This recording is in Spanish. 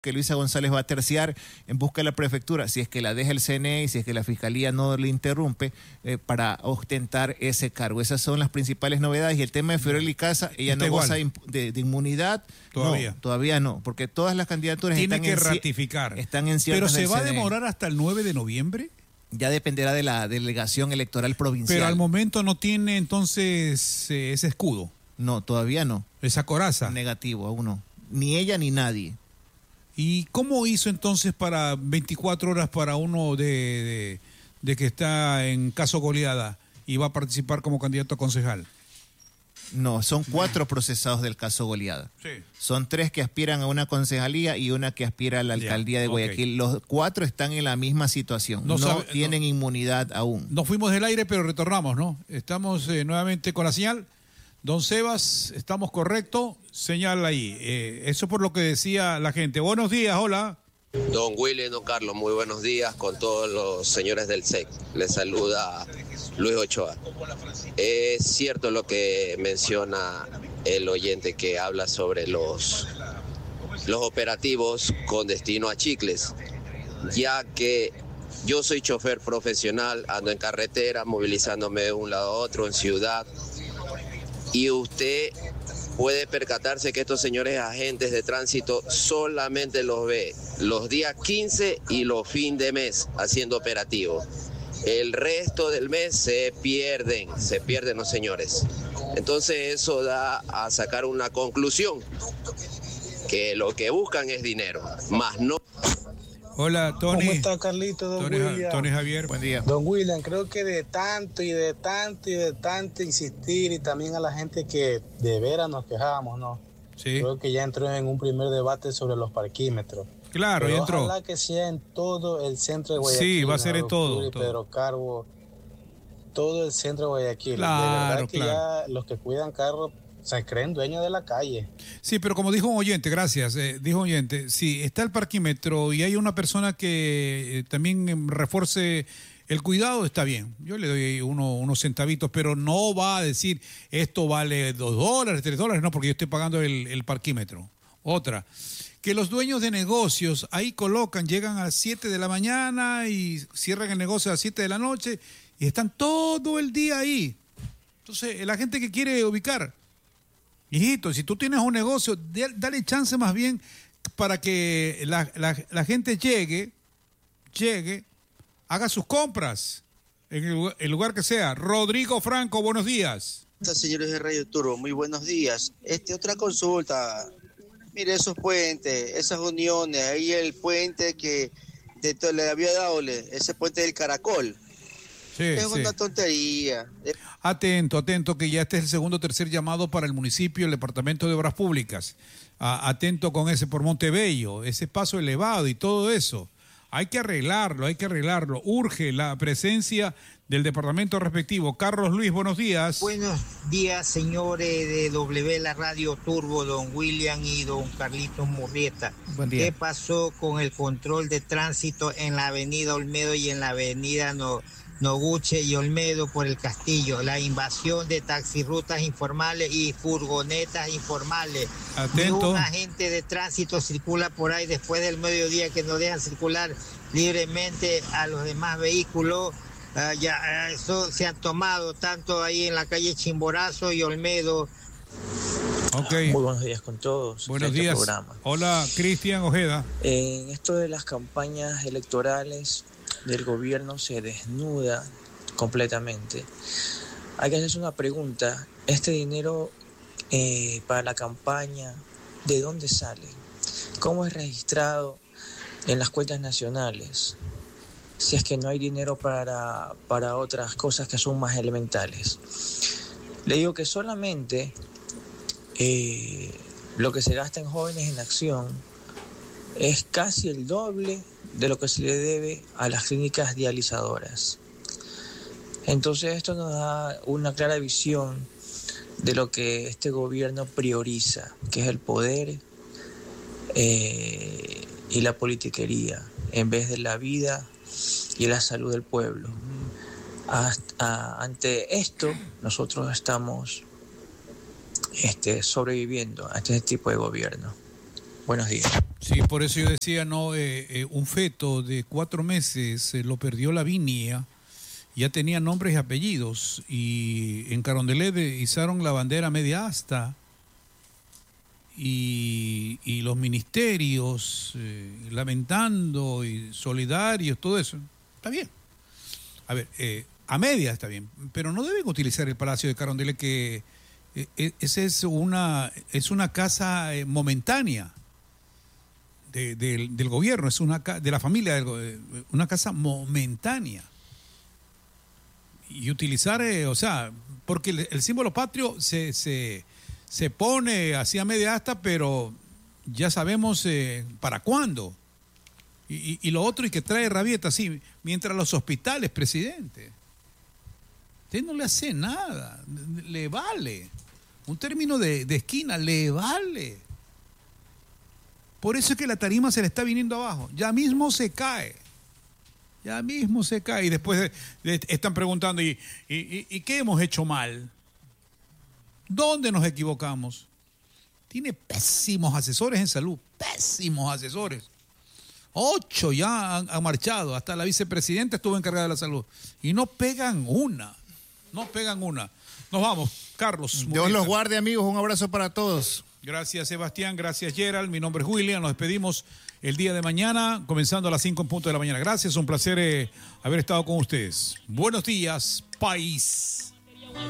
que Luisa González va a terciar en busca de la prefectura, si es que la deja el CNE y si es que la Fiscalía no le interrumpe, para ostentar ese cargo. Esas son las principales novedades. Y el tema de Fiorelli Casa, ella no goza de inmunidad. Todavía. No, todavía no, porque todas las candidaturas tiene que ratificar. Están en ciertas. ¿Pero se va a demorar hasta el 9 de noviembre? Ya dependerá de la delegación electoral provincial. Pero al momento no tiene entonces ese escudo. No, todavía no. Esa coraza. Negativo, aún no. Ni ella ni nadie. ¿Y cómo hizo entonces para 24 horas para uno de que está en caso goleada y va a participar como candidato a concejal? No, son 4 procesados del caso goleada. Sí. Son 3 que aspiran a una concejalía y una que aspira a la alcaldía de Guayaquil. Okay. Los 4 están en la misma situación. No tienen inmunidad aún. Nos fuimos del aire, pero retornamos, ¿no? Estamos nuevamente con la señal. Don Sebas, ¿estamos correctos? Señal ahí. Eso por lo que decía la gente. Buenos días, hola. Don William, don Carlos, muy buenos días con todos los señores del SEC. Les saluda Luis Ochoa. Es cierto lo que menciona el oyente que habla sobre los operativos con destino a Chicles, ya que yo soy chofer profesional, ando en carretera, movilizándome de un lado a otro en ciudad, y usted puede percatarse que estos señores agentes de tránsito solamente los ve los días 15 y los fin de mes haciendo operativos. El resto del mes se pierden los señores. Entonces eso da a sacar una conclusión, que lo que buscan es dinero, más no. Hola, Tony. ¿Cómo está, Carlito? Don William. Tony Javier, buen día. Don William, creo que de tanto insistir, y también a la gente que de veras nos quejábamos, ¿no? Sí. Creo que ya entró en un primer debate sobre los parquímetros. Claro, ya entró. Ojalá que sea en todo el centro de Guayaquil. Sí, va a ser en todo. Pedro Carbo, todo el centro de Guayaquil. Claro, de verdad que ya los que cuidan carros se creen dueños de la calle. Sí, pero como dijo un oyente, gracias, dijo un oyente, si está el parquímetro y hay una persona que también refuerce el cuidado, está bien. Yo le doy unos centavitos, pero no va a decir esto vale $2, $3, no, porque yo estoy pagando el parquímetro. Otra, que los dueños de negocios ahí colocan, llegan a las 7 de la mañana y cierran el negocio a las 7 de la noche y están todo el día ahí. Entonces, la gente que quiere ubicar, hijito, si tú tienes un negocio, dale chance más bien para que la gente llegue, haga sus compras en el lugar que sea. Rodrigo Franco, buenos días. Señores de Radio Turbo, muy buenos días. Otra consulta. Mire, esos puentes, esas uniones, ahí el puente que le había dado, ese puente del Caracol. Sí, es una tontería. Atento, que ya este es el segundo o tercer llamado para el municipio, el Departamento de Obras Públicas. Atento con ese por Montebello, ese paso elevado y todo eso. Hay que arreglarlo. Urge la presencia del departamento respectivo. Carlos Luis, buenos días. Buenos días, señores de la Radio Turbo, don William y don Carlitos Murrieta. Buen día. ¿Qué pasó con el control de tránsito en la avenida Olmedo y en la avenida Noguche y Olmedo por el Castillo? La invasión de taxirrutas informales y furgonetas informales. Atento. Y un agente de tránsito circula por ahí después del mediodía que no dejan circular libremente a los demás vehículos. Eso se han tomado tanto ahí en la calle Chimborazo y Olmedo. Okay. Muy buenos días con todos. Buenos días. Programa. Hola, Cristian Ojeda. En esto de las campañas electorales del gobierno se desnuda completamente. Hay que hacerse una pregunta. Este dinero para la campaña, ¿de dónde sale? ¿Cómo es registrado en las cuentas nacionales? Si es que no hay dinero para otras cosas que son más elementales. Le digo que solamente lo que se gasta en Jóvenes en Acción es casi el doble de lo que se le debe a las clínicas dializadoras. Entonces esto nos da una clara visión de lo que este gobierno prioriza, que es el poder y la politiquería, en vez de la vida y la salud del pueblo. Ante esto, nosotros estamos sobreviviendo a este tipo de gobierno. Buenos días. Sí, por eso yo decía, no, un feto de 4 meses lo perdió Lavinia, ya tenía nombres y apellidos, y en Carondelet izaron la bandera media asta, y los ministerios lamentando y solidarios, todo eso. Está bien. A ver, a media está bien, pero no deben utilizar el Palacio de Carondelet, que esa es una casa momentánea del gobierno, es de la familia, una casa momentánea. Y utilizar, o sea, porque el símbolo patrio se pone así a media asta, pero ya sabemos para cuándo. Y lo otro, y que trae rabieta, así, mientras los hospitales, presidente, usted no le hace nada, le vale. Un término de esquina, le vale. Por eso es que la tarima se le está viniendo abajo. Ya mismo se cae. Ya mismo se cae. Y después están preguntando, ¿y qué hemos hecho mal? ¿Dónde nos equivocamos? Tiene pésimos asesores en salud. Pésimos asesores. 8 ya han marchado. Hasta la vicepresidenta estuvo encargada de la salud. Y no pegan una. No pegan una. Nos vamos, Carlos. Dios los guarde, amigos. Un abrazo para todos. Gracias, Sebastián. Gracias, Gerald. Mi nombre es William. Nos despedimos el día de mañana, comenzando a las 5 en punto de la mañana. Gracias, un placer haber estado con ustedes. Buenos días, país.